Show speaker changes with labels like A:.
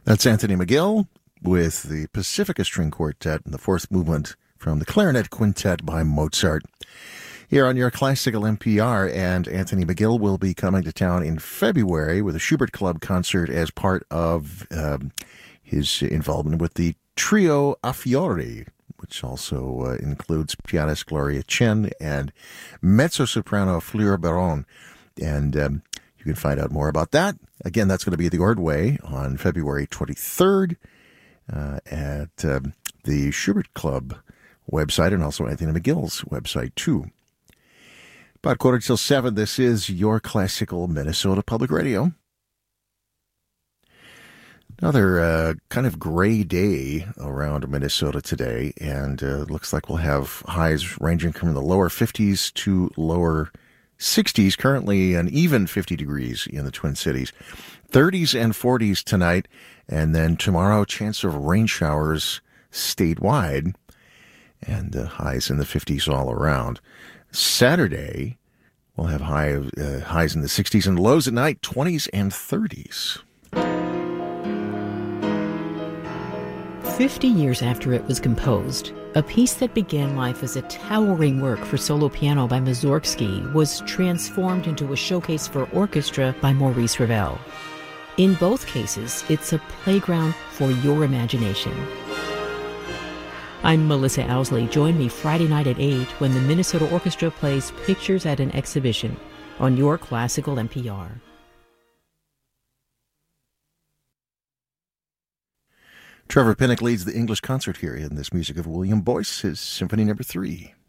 A: That's Anthony McGill with the Pacifica String Quartet and the fourth movement from the Clarinet Quintet by Mozart. Here on your Classical NPR, and Anthony McGill will be coming to town in February with a Schubert Club concert as part of his involvement with the Trio A Fiori, which also includes pianist Gloria Chen and mezzo-soprano Fleur Baron. And you can find out more about that. Again, that's going to be at the Ordway on February 23rd at the Schubert Club website and also Anthony McGill's website, too. About 6:45, this is your Classical Minnesota Public Radio. Another kind of gray day around Minnesota today, and looks like we'll have highs ranging from the lower 50s to lower 60s, currently an even 50 degrees in the Twin Cities. 30s and 40s tonight, and then tomorrow, chance of rain showers statewide, and highs in the 50s all around. Saturday, we'll have highs in the 60s and lows at night, 20s and 30s.
B: 50 years after it was composed, a piece that began life as a towering work for solo piano by Mussorgsky was transformed into a showcase for orchestra by Maurice Ravel. In both cases, it's a playground for your imagination. I'm Melissa Owsley. Join me Friday night at 8 when the Minnesota Orchestra plays Pictures at an Exhibition on your Classical NPR.
A: Trevor Pinnock leads the English concert here in this music of William Boyce, his Symphony No. 3.